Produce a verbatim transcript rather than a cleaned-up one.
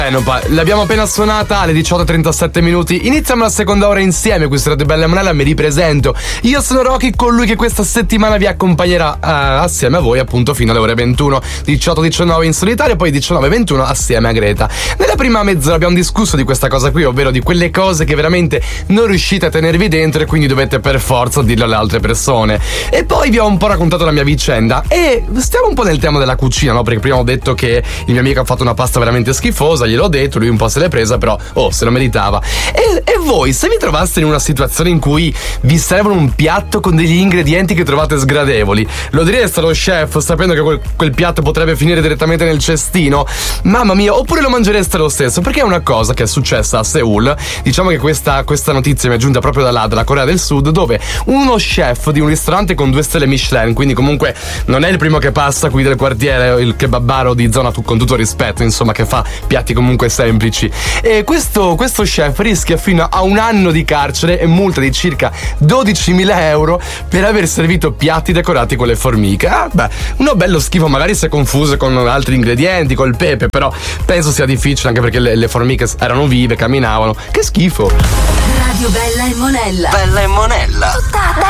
L'abbiamo appena suonata alle diciotto e trentasette minuti. Iniziamo la seconda ora insieme. Qui su Radio Bella e Monella, mi ripresento. Io sono Rocky, colui che questa settimana vi accompagnerà uh, assieme a voi appunto fino alle ore ventuno, diciotto diciannove in solitario, poi diciannove ventuno assieme a Greta. Nella prima mezz'ora abbiamo discusso di questa cosa qui, ovvero di quelle cose che veramente non riuscite a tenervi dentro e quindi dovete per forza dirlo alle altre persone. E poi vi ho un po' raccontato la mia vicenda e stiamo un po' nel tema della cucina, no? Perché prima ho detto che il mio amico ha fatto una pasta veramente schifosa, gliel'ho detto, lui un po' se l'è presa, però oh, se lo meritava. E, e voi, se vi trovaste in una situazione in cui vi servono un piatto con degli ingredienti che trovate sgradevoli, lo direste allo chef sapendo che quel, quel piatto potrebbe finire direttamente nel cestino? Mamma mia, oppure lo mangereste lo stesso? Perché è una cosa che è successa a Seoul. Diciamo che questa, questa notizia mi è giunta proprio da là, dalla Corea del Sud, dove uno chef di un ristorante con due stelle Michelin, quindi comunque non è il primo che passa qui del quartiere, il kebabaro di zona, con tutto rispetto, insomma, che fa piatti comunque semplici, e questo, questo chef rischia fino a un anno di carcere e multa di circa dodicimila euro per aver servito piatti decorati con le formiche. Ah, beh, uno bello schifo, magari si è confuso con altri ingredienti, col pepe, però penso sia difficile, anche perché le, le formiche erano vive, camminavano. Che schifo. Radio Bella e Monella. Bella e Monella. Tutta